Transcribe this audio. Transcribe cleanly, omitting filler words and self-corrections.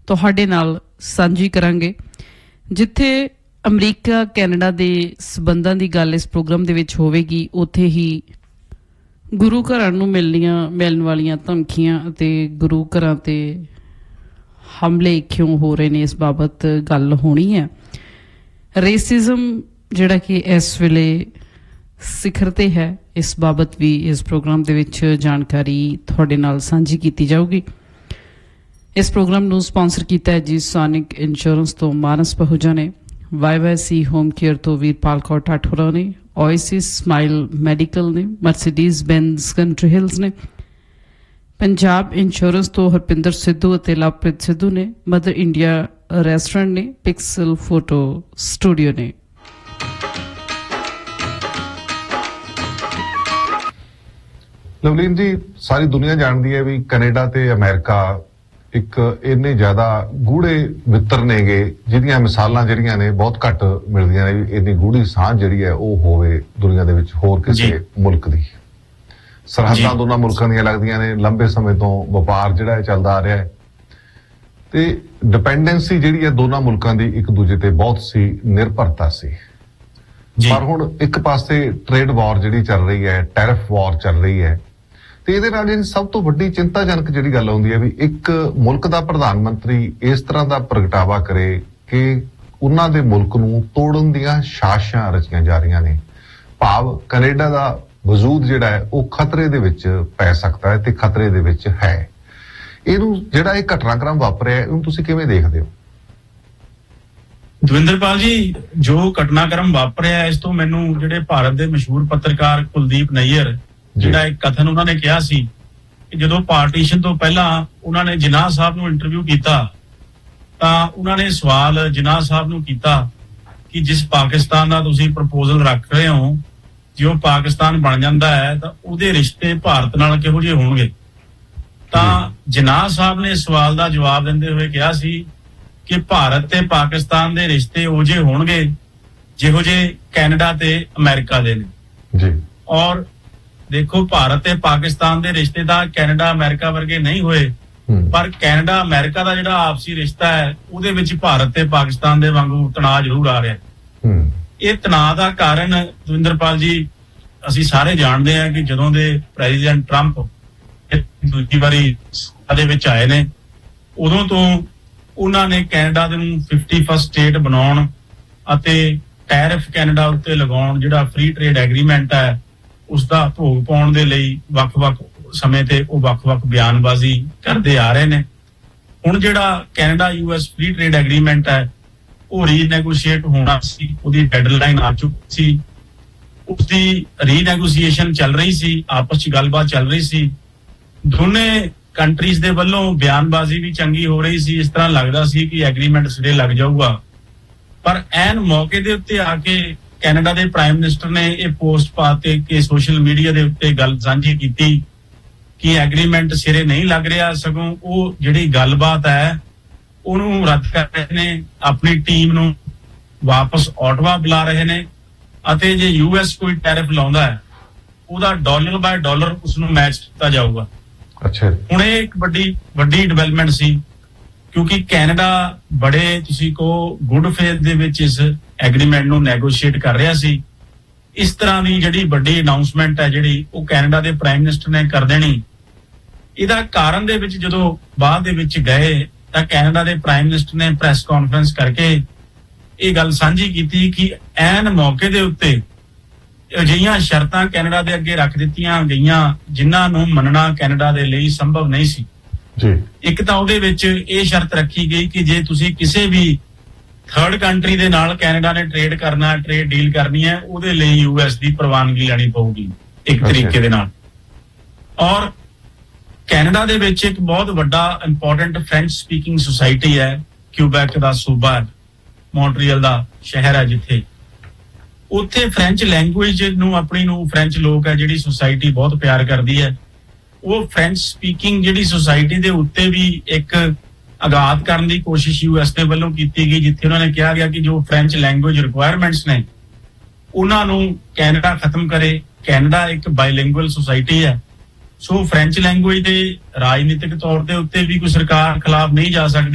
ਤੁਹਾਡੇ ਨਾਲ ਸਾਂਝੀ ਕਰਾਂਗੇ, ਜਿੱਥੇ ਅਮਰੀਕਾ ਕੈਨੇਡਾ ਦੇ ਸਬੰਧਾਂ ਦੀ ਗੱਲ ਇਸ ਪ੍ਰੋਗਰਾਮ ਦੇ ਵਿੱਚ ਹੋਵੇਗੀ, ਉੱਥੇ ਹੀ ਗੁਰੂ ਘਰਾਂ ਨੂੰ ਮਿਲਣ ਵਾਲੀਆਂ ਧਮਕੀਆਂ ਅਤੇ ਗੁਰੂ ਘਰਾਂ 'ਤੇ ਹਮਲੇ ਕਿਉਂ ਹੋ ਰਹੇ ਨੇ, ਇਸ ਬਾਬਤ ਗੱਲ ਹੋਣੀ ਹੈ। ਰੇਸਿਜ਼ਮ ਜਿਹੜਾ ਕਿ ਇਸ ਵੇਲੇ ਸਿਖਰ 'ਤੇ ਹੈ, ਇਸ ਬਾਬਤ ਵੀ ਇਸ ਪ੍ਰੋਗਰਾਮ ਦੇ ਵਿੱਚ ਜਾਣਕਾਰੀ ਤੁਹਾਡੇ ਨਾਲ ਸਾਂਝੀ ਕੀਤੀ ਜਾਊਗੀ। ਇਸ ਪ੍ਰੋਗਰਾਮ ਨੂੰ ਸਪਾਂਸਰ ਕੀਤਾ ਹੈ ਜੀ ਸੋਨਿਕ ਇੰਸ਼ੋਰੈਂਸ ਤੋਂ ਮਾਨਸ ਪਹੂਜਾ ਨੇ, YYC ਹੋਮ ਕੇਅਰ ਤੋਂ ਵੀਰਪਾਲ ਕੌਰ ਠਾਠੁਰਾ ਨੇ, ਓਏਸਿਸ ਸਮਾਈਲ ਮੈਡੀਕਲ ਨੇ, ਮਰਸੀਡੀਜ਼ ਬੈਂਜ਼ ਕੰਟਰੀ ਹਿਲਸ ਨੇ, ਪੰਜਾਬ ਇੰਸ਼ੋਰੈਂਸ ਤੋਂ ਹਰਪਿੰਦਰ ਸਿੱਧੂ ਅਤੇ ਲਵਪ੍ਰੀਤ ਸਿੱਧੂ ਨੇ, ਮਦਰ ਇੰਡੀਆ ਰੈਸਟੋਰੈਂਟ ਨੇ, ਪਿਕਸਲ ਫੋਟੋ ਸਟੂਡੀਓ ਨੇ। ਲਵਲੀਨ ਜੀ, ਸਾਰੀ ਦੁਨੀਆ ਜਾਣਦੀ ਹੈ ਵੀ ਕੈਨੇਡਾ ਤੇ ਅਮਰੀਕਾ ਇੱਕ ਇੰਨੇ ਜ਼ਿਆਦਾ ਗੂੜੇ ਮਿੱਤਰ ਨੇਗੇ, ਜਿਹਦੀਆਂ ਮਿਸਾਲਾਂ ਜਿਹੜੀਆਂ ਨੇ ਬਹੁਤ ਘੱਟ ਮਿਲਦੀਆਂ ਨੇ। ਇੰਨੀ ਗੂੜੀ ਸਾਂਝ ਜਿਹੜੀ ਹੈ ਉਹ ਹੋਵੇ ਦੁਨੀਆ ਦੇ ਵਿੱਚ ਹੋਰ ਕਿਸੇ ਮੁਲਕ ਦੀ। ਸਰਹੱਦਾਂ ਦੋਨਾਂ ਮੁਲਕਾਂ ਦੀਆਂ ਲੱਗਦੀਆਂ ਨੇ, ਲੰਬੇ ਸਮੇਂ ਤੋਂ ਵਪਾਰ ਜਿਹੜਾ ਹੈ ਚੱਲਦਾ ਆ ਰਿਹਾ ਹੈ, ਤੇ ਡਿਪੈਂਡੈਂਸੀ ਜਿਹੜੀ ਹੈ ਦੋਨਾਂ ਮੁਲਕਾਂ ਦੀ ਇੱਕ ਦੂਜੇ ਤੇ ਬਹੁਤ ਸੀ, ਨਿਰਭਰਤਾ ਸੀ। ਪਰ ਹੁਣ ਇੱਕ ਪਾਸੇ ਟ੍ਰੇਡ ਵਾਰ ਜਿਹੜੀ ਚੱਲ ਰਹੀ ਹੈ, ਟੈਰਿਫ ਵਾਰ ਚੱਲ ਰਹੀ ਹੈ, ਤੇ ਇਹਦੇ ਨਾਲ ਜਿਹੜੀ ਸਭ ਤੋਂ ਵੱਡੀ ਚਿੰਤਾਜਨਕ ਜਿਹੜੀ ਗੱਲ ਆਉਂਦੀ ਹੈ ਵੀ ਇੱਕ ਮੁਲਕ ਦਾ ਪ੍ਰਧਾਨ ਮੰਤਰੀ ਇਸ ਤਰ੍ਹਾਂ ਦਾ ਪ੍ਰਗਟਾਵਾ ਕਰੇ ਕਿ ਉਹਨਾਂ ਦੇ ਮੁਲਕ ਨੂੰ ਤੋੜਨ ਦੀਆਂ ਸਾਜ਼ਿਸ਼ਾਂ ਰਚੀਆਂ ਜਾ ਰਹੀਆਂ ਨੇ। ਭਾਵ ਕੈਨੇਡਾ ਦਾ ਵਜੂਦ ਜਿਹੜਾ ਹੈ ਉਹ ਖਤਰੇ ਦੇ ਵਿੱਚ ਪੈ ਸਕਦਾ ਹੈ ਤੇ ਖਤਰੇ ਦੇ ਵਿੱਚ ਹੈ। ਇਹਨੂੰ ਜਿਹੜਾ ਇਹ ਘਟਨਾਕ੍ਰਮ ਵਾਪਰਿਆ ਇਹਨੂੰ ਤੁਸੀਂ ਕਿਵੇਂ ਦੇਖਦੇ ਹੋ? ਦਵਿੰਦਰਪਾਲ ਜੀ, ਜੋ ਘਟਨਾਕ੍ਰਮ ਵਾਪਰਿਆ ਇਸ ਤੋਂ ਮੈਨੂੰ ਜਿਹੜੇ ਭਾਰਤ ਦੇ ਮਸ਼ਹੂਰ ਪੱਤਰਕਾਰ ਕੁਲਦੀਪ ਨਈਅਰ ਜਿਹੜਾ ਇੱਕ ਕਥਨ ਉਹਨਾਂ ਨੇ ਕਿਹਾ ਸੀ ਕਿ ਜਦੋਂ ਪਾਰਟੀਸ਼ਨ ਤੋਂ ਪਹਿਲਾਂ ਉਹਨਾਂ ਨੇ ਜਿਨਾਹ ਸਾਹਿਬ ਨੂੰ ਇੰਟਰਵਿਊ ਕੀਤਾ ਤਾਂ ਉਹਨਾਂ ਨੇ ਸਵਾਲ ਜਿਨਾਹ ਸਾਹਿਬ ਨੂੰ ਕੀਤਾ ਕਿ ਜਿਸ ਪਾਕਿਸਤਾਨ ਦਾ ਤੁਸੀਂ ਪ੍ਰਪੋਜ਼ਲ ਰੱਖ ਰਹੇ ਹੋ, ਜੇ ਉਹ ਪਾਕਿਸਤਾਨ ਬਣ ਜਾਂਦਾ ਹੈ ਤਾਂ ਉਹਦੇ ਰਿਸ਼ਤੇ ਭਾਰਤ ਨਾਲ ਕਿਹੋ ਜਿਹੇ ਹੋਣਗੇ। ਤਾਂ ਜਿਨਾਹ ਸਾਹਿਬ ਨੇ ਇਸ ਸਵਾਲ ਦਾ ਜਵਾਬ ਦਿੰਦੇ ਹੋਏ ਕਿਹਾ ਸੀ ਕਿ ਭਾਰਤ ਤੇ ਪਾਕਿਸਤਾਨ ਦੇ ਰਿਸ਼ਤੇ ਉਹ ਜਿਹੇ ਹੋਣਗੇ ਜਿਹੋ ਜਿਹੇ ਕੈਨੇਡਾ ਤੇ ਅਮਰੀਕਾ ਦੇ ਨੇ ਜੀ। ਔਰ ਦੇਖੋ, ਭਾਰਤ ਤੇ ਪਾਕਿਸਤਾਨ ਦੇ ਰਿਸ਼ਤੇ ਦਾ ਕੈਨੇਡਾ ਅਮਰੀਕਾ ਵਰਗੇ ਨਹੀਂ ਹੋਏ, ਪਰ ਕੈਨੇਡਾ ਅਮਰੀਕਾ ਦਾ ਜਿਹੜਾ ਆਪਸੀ ਰਿਸ਼ਤਾ ਹੈ ਉਹਦੇ ਵਿੱਚ ਭਾਰਤ ਤੇ ਪਾਕਿਸਤਾਨ ਦੇ ਵਾਂਗੂ ਤਣਾਅ ਜ਼ਰੂਰ ਆ ਰਿਹਾ। ਇਹ ਤਣਾਅ ਦਾ ਕਾਰਨ ਦਵਿੰਦਰਪਾਲ ਜੀ ਅਸੀਂ ਸਾਰੇ ਜਾਣਦੇ ਹਾਂ ਕਿ ਜਦੋਂ ਦੇ ਪ੍ਰੈਜ਼ੀਡੈਂਟ ਟਰੰਪ ਦੂਜੀ ਵਾਰੀ ਦੇ ਵਿੱਚ ਆਏ ਨੇ, ਉਦੋਂ ਤੋਂ ਉਹਨਾਂ ਨੇ ਕੈਨੇਡਾ ਦੇ ਨੂੰ 51st ਸਟੇਟ ਬਣਾਉਣ ਅਤੇ ਟੈਰਿਫ ਕੈਨੇਡਾ ਉੱਤੇ ਲਗਾਉਣ, ਜਿਹੜਾ ਫ੍ਰੀ ਟ੍ਰੇਡ ਐਗਰੀਮੈਂਟ ਹੈ ਉਸਦਾ ਭੋਗ ਪਾਉਣ ਦੇ ਲਈ ਵੱਖ-ਵੱਖ ਸਮੇਂ ਤੇ ਉਹ ਵੱਖ-ਵੱਖ ਬਿਆਨਬਾਜ਼ੀ ਕਰਦੇ ਆ ਰਹੇ ਨੇ। ਹੁਣ ਜਿਹੜਾ Canada US free trade agreement ਹੈ ਉਹ ਰੀਨੈਗੋਸ਼ੀਏਟ ਹੋਣਾ ਸੀ, ਉਹਦੀ ਡੈਡਲਾਈਨ ਆ ਚੁੱਕੀ ਸੀ, ਉਸਦੀ ਰੀਨੈਗੋਸ਼ੀਏਸ਼ਨ ਚੱਲ ਰਹੀ ਸੀ, ਆਪਸ ਚ ਗੱਲਬਾਤ ਚੱਲ ਰਹੀ ਸੀ, ਦੋਨੇ ਕੰਟਰੀਜ਼ ਦੇ ਵੱਲੋਂ ਬਿਆਨਬਾਜ਼ੀ ਵੀ ਚੰਗੀ ਹੋ ਰਹੀ ਸੀ। ਇਸ ਤਰ੍ਹਾਂ ਲੱਗਦਾ ਸੀ ਕਿ ਐਗਰੀਮੈਂਟ ਸਿਰੇ ਲੱਗ ਜਾਊਗਾ, ਪਰ ਐਨ ਮੌਕੇ ਦੇ ਉੱਤੇ ਆ ਕੇ ਕੈਨੇਡਾ ਦੇ ਪ੍ਰਾਈਮ ਮਿਨਿਸਟਰ ਨੇ ਇਹ ਪੋਸਟ ਪਾਤੇ ਕਿ ਸੋਸ਼ਲ ਮੀਡੀਆ ਦੇ ਉੱਤੇ ਗੱਲ ਸਾਂਝੀ ਕੀਤੀ ਕਿ ਐਗਰੀਮੈਂਟ ਸਿਰੇ ਨਹੀਂ ਲੱਗ ਰਿਹਾ, ਸਗੋਂ ਉਹ ਜਿਹੜੀ ਗੱਲਬਾਤ ਹੈ ਉਹਨੂੰ ਰੱਦ ਕਰ ਰਹੇ ਨੇ, ਆਪਣੀ ਟੀਮ ਨੂੰ ਵਾਪਸ ਆਟਵਾ ਬੁਲਾ ਰਹੇ ਨੇ, ਅਤੇ ਜੇ US ਕੋਈ ਟੈਰਿਫ ਲਾਉਂਦਾ ਹੈ ਉਹਦਾ ਡਾਲਰ ਬਾਏ ਡਾਲਰ ਉਸਨੂੰ ਮੈਚ ਕੀਤਾ ਜਾਊਗਾ। ਅੱਛਾ, ਹੁਣ ਇਹ ਇੱਕ ਵੱਡੀ ਡਿਵੈਲਪਮੈਂਟ ਸੀ, ਕਿਉਂਕਿ ਕੈਨੇਡਾ ਬੜੇ ਤੁਸੀਂ ਕਹੋ ਗੁੱਡ ਫੇਥ ਦੇ ਵਿੱਚ ਇਸ ਐਗਰੀਮੈਂਟ ਨੂੰ ਨੈਗੋਸ਼ੀਏਟ ਕਰ ਰਿਹਾ ਸੀ। ਇਸ ਤਰ੍ਹਾਂ ਦੀ ਜਿਹੜੀ ਵੱਡੀ ਅਨਾਉਂਸਮੈਂਟ ਹੈ ਜਿਹੜੀ ਉਹ ਕੈਨੇਡਾ ਦੇ ਪ੍ਰਾਈਮ ਮਿਨਿਸਟਰ ਨੇ ਕਰ ਦੇਣੀ। ਇਹਦਾ ਕਾਰਨ ਦੇ ਵਿੱਚ ਜਦੋਂ ਬਾਅਦ ਦੇ ਵਿੱਚ ਗਏ ਤਾਂ ਕੈਨੇਡਾ ਦੇ ਪ੍ਰਾਈਮ ਮਿਨਿਸਟਰ ਨੇ ਪ੍ਰੈਸ ਕਾਨਫਰੰਸ ਕਰਕੇ ਇਹ ਗੱਲ ਸਾਂਝੀ ਕੀਤੀ ਕਿ ਐਨ ਮੌਕੇ ਦੇ ਉੱਤੇ ਅਜਿਹੀਆਂ ਸ਼ਰਤਾਂ ਕੈਨੇਡਾ ਦੇ ਅੱਗੇ ਰੱਖ ਦਿੱਤੀਆਂ ਗਈਆਂ ਜਿਨ੍ਹਾਂ ਨੂੰ ਮੰਨਣਾ ਕੈਨੇਡਾ ਦੇ ਲਈ ਸੰਭਵ ਨਹੀਂ ਸੀ ਜੀ। ਇੱਕ ਤਾਂ ਉਹਦੇ ਵਿੱਚ ਇਹ ਸ਼ਰਤ ਰੱਖੀ ਗਈ ਕਿ ਜੇ ਤੁਸੀਂ ਕਿਸੇ ਵੀ ਥਰਡ ਕੰਟਰੀ ਦੇ ਨਾਲ ਕੈਨੇਡਾ ਨੇ ਟ੍ਰੇਡ ਕਰਨਾ, ਟ੍ਰੇਡ ਡੀਲ ਕਰਨੀ ਹੈ, ਉਹਦੇ ਲਈ US ਦੀ ਪ੍ਰਵਾਨਗੀ ਲੈਣੀ ਪਊਗੀ ਇੱਕ ਤਰੀਕੇ ਦੇ ਨਾਲ। ਔਰ ਕੈਨੇਡਾ ਦੇ ਵਿੱਚ ਇੱਕ ਬਹੁਤ ਵੱਡਾ ਇੰਪੋਰਟੈਂਟ ਫ੍ਰੈਂਚ ਸਪੀਕਿੰਗ ਸੁਸਾਇਟੀ ਹੈ, ਕਿਊਬੈਕ ਦਾ ਸੂਬਾ, ਮੌਂਟਰੀਅਲ ਦਾ ਸ਼ਹਿਰ ਹੈ ਜਿੱਥੇ, ਉੱਥੇ ਫ੍ਰੈਂਚ ਲੈਂਗੁਏਜ ਨੂੰ ਆਪਣੀ ਨੂੰ ਫ੍ਰੈਂਚ ਲੋਕ ਹੈ ਜਿਹੜੀ ਸੁਸਾਇਟੀ ਬਹੁਤ ਪਿਆਰ ਕਰਦੀ ਹੈ। ਉਹ ਫ੍ਰੈਂਚ ਸਪੀਕਿੰਗ ਜਿਹੜੀ ਸੁਸਾਇਟੀ ਦੇ ਉੱਤੇ ਵੀ ਇੱਕ ਆਗਾਤ ਕਰਨ ਦੀ ਕੋਸ਼ਿਸ਼ US ਦੇ ਵੱਲੋਂ ਕੀਤੀ ਗਈ, ਜਿੱਥੇ ਉਹਨਾਂ ਨੇ ਕਿਹਾ ਗਿਆ ਕਿ ਜੋ ਫ੍ਰੈਂਚ ਲੈਂਗੁਏਜ ਰਿਕੁਆਇਰਮੈਂਟਸ ਨੇ ਉਹਨਾਂ ਨੂੰ ਕੈਨੇਡਾ ਖਤਮ ਕਰੇ। ਕੈਨੇਡਾ ਇੱਕ ਬਾਇਲਿੰਗੁਅਲ ਸੁਸਾਇਟੀ ਹੈ, ਸੋ ਫ੍ਰੈਂਚ ਲੈਂਗੁਏਜ ਦੇ ਰਾਜਨੀਤਿਕ ਤੌਰ ਦੇ ਉੱਤੇ ਵੀ ਕੋਈ ਸਰਕਾਰ ਖਿਲਾਫ ਨਹੀਂ ਜਾ ਸਕਦੀ।